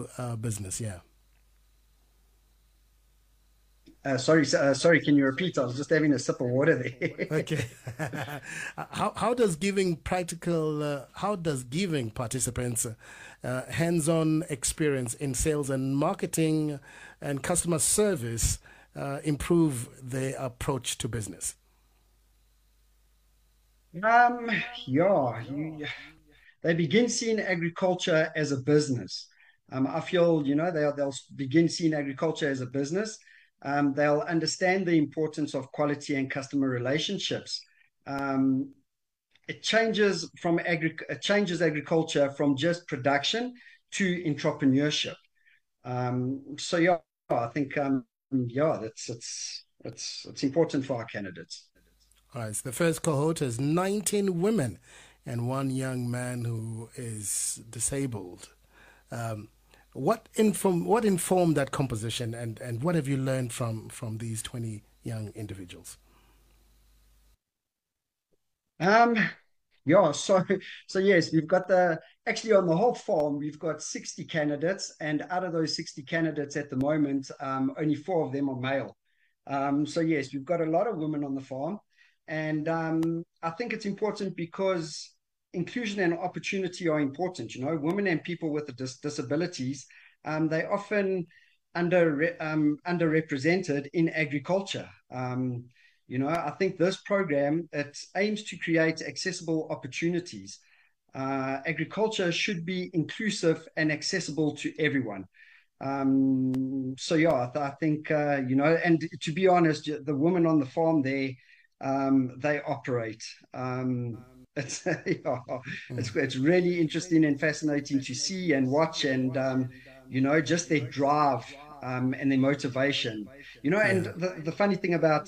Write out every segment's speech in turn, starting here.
successful business? Yeah. Sorry, can you repeat? I was just having a sip of water there. Okay. How does giving how does giving participants hands-on experience in sales and marketing and customer service improve their approach to business? Um, yeah, they begin seeing agriculture as a business. I feel, they'll begin seeing agriculture as a business. They'll understand the importance of quality and customer relationships. Um, it changes agriculture from just production to entrepreneurship. So yeah, I think yeah, it's important for our candidates. All right, so the first cohort is 19 women and one young man who is disabled. Um, what informed that composition, and what have you learned from these 20 young individuals? Um, yeah, so yes, we've got the actually on the whole farm, we've got 60 candidates, and out of those 60 candidates at the moment, only four of them are male. So yes, we've got a lot of women on the farm, and I think it's important because inclusion and opportunity are important. Women and people with disabilities, they often underrepresented in agriculture. I think this program, it aims to create accessible opportunities. Agriculture should be inclusive and accessible to everyone. So yeah, I think and to be honest, the women on the farm there, they operate. It's yeah, Mm. it's really interesting and fascinating to see and watch, and just their drive and their motivation. And Yeah. the funny thing about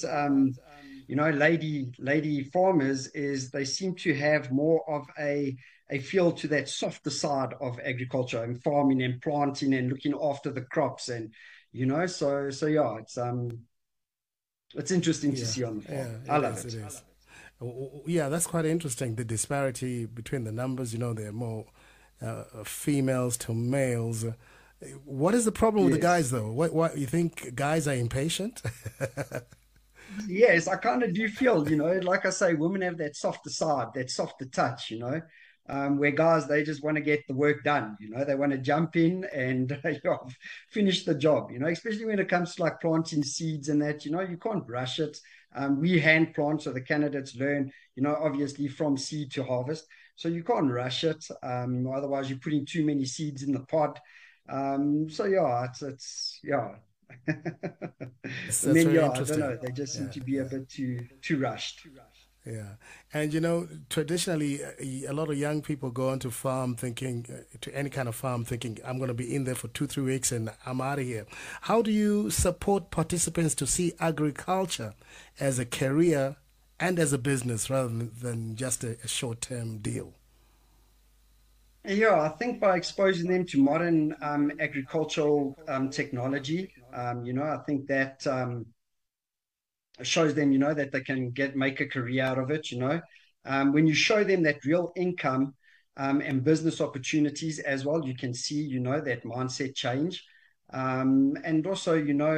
lady farmers is they seem to have more of a feel to that softer side of agriculture and farming and planting and looking after the crops, and so yeah, it's interesting to Yeah, see on the yeah, farm. I it love is, it. it is. Yeah, that's quite interesting. The disparity between the numbers, there are more females to males. What is the problem with the Yes. guys, though? What you think guys are impatient? Yes, I kind of do feel, like I say, women have that softer side, that softer touch, where guys, they just want to get the work done, they want to jump in and finish the job, especially when it comes to like planting seeds and that, you can't rush it. We hand plant so the candidates learn, obviously from seed to harvest. So you can't rush it. Otherwise, you're putting too many seeds in the pod. So yeah, yeah. That's, The that's men, very yeah, I don't interesting. know. They just seem Yeah, to be a yeah. bit too rushed. Yeah, and traditionally, a lot of young people go into farm thinking, to any kind of farm thinking, I'm going to be in there for 2, 3 weeks and I'm out of here. How do you support participants to see agriculture as a career and as a business rather than just a short-term deal? Yeah, I think by exposing them to modern agricultural technology, I think that shows them, that they can make a career out of it. When you show them that real income and business opportunities as well, you can see, that mindset change. And also,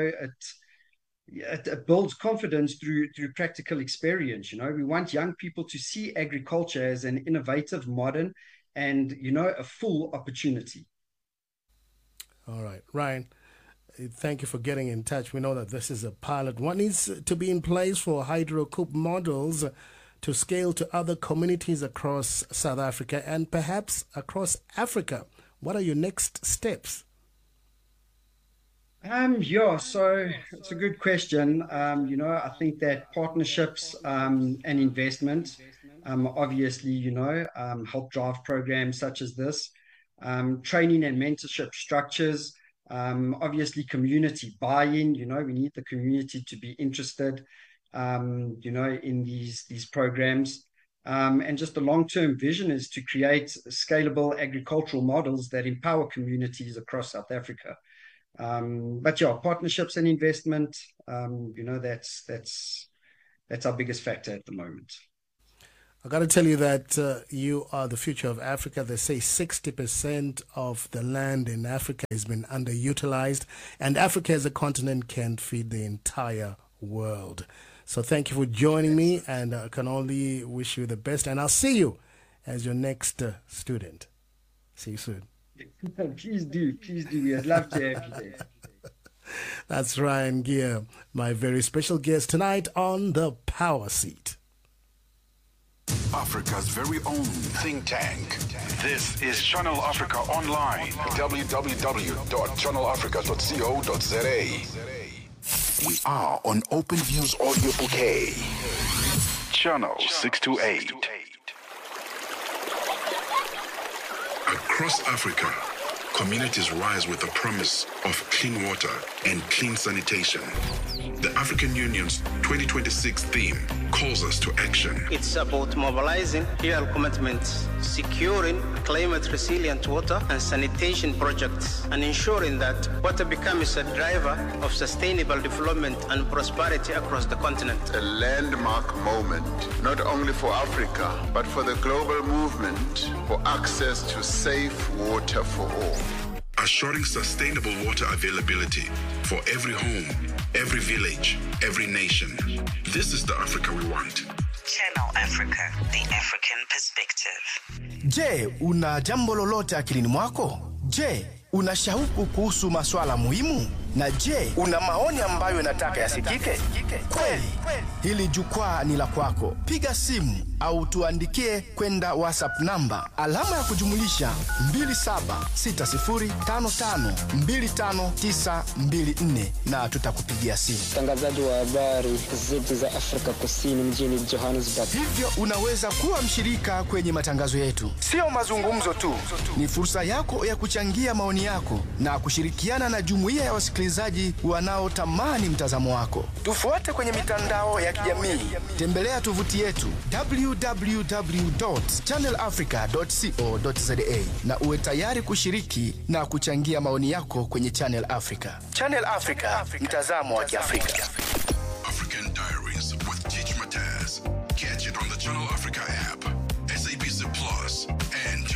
it builds confidence through practical experience. We want young people to see agriculture as an innovative, modern, and a full opportunity. All right, Ryan, thank you for getting in touch. We know that this is a pilot. What needs to be in place for hydrocoup models to scale to other communities across South Africa and perhaps across Africa? What are your next steps? Yeah, so it's a good question. I think that partnerships and investment, obviously, help drive programs such as this. Training and mentorship structures, obviously, community buy-in. We need the community to be interested, in these programs. And just the long-term vision is to create scalable agricultural models that empower communities across South Africa. But yeah, partnerships and investment, that's our biggest factor at the moment. I got to tell you that you are the future of Africa. They say 60% of the land in Africa has been underutilized, and Africa as a continent can feed the entire world. So thank you for joining me, and I can only wish you the best, and I'll see you as your next student. See you soon. Please do. We'd love to have you there. That's Ryan Gear, my very special guest tonight on The Power Seat. Africa's very own think tank. This is Channel Africa Online. www.channelafrica.co.za. We are on OpenView's audio bouquet. Channel 628. Across Africa, communities rise with the promise of clean water and clean sanitation. The African Union's 2026 theme calls us to action. It's about mobilizing real commitments, securing climate-resilient water and sanitation projects, and ensuring that water becomes a driver of sustainable development and prosperity across the continent. A landmark moment, not only for Africa, but for the global movement for access to safe water for all. Assuring sustainable water availability for every home, every village, every nation. This is the Africa we want. Channel Africa, the African perspective. Je, una jambo lolote akilini mwako? Je, una shauku kuhusu masuala muhimu? Na je, una maoni ambayo unataka yasikike? Kweli, hili jukwaa ni la kwako. Piga simu au tuandikie kwenda WhatsApp namba alama ya kujumulisha 2760552594 na tutakupigia simu. Mtangazaji wa habari zetu za Afrika Kusini mjini Johannesburg. Hivyo unaweza kuwa mshirika kwenye matangazo yetu. Sio mazungumzo tu, ni fursa yako ya kuchangia maoni yako na kushirikiana na jumuiya ya wasikilizaji wanaotamani mtazamo wako. Tufuate kwenye mitandao ya kijamii. Tembelea tovuti yetu www.channelafrica.co.za na uwe tayari kushiriki na kuchangia maoni yako kwenye Channel Africa. Channel Africa, mtazamo wa Kiafrika.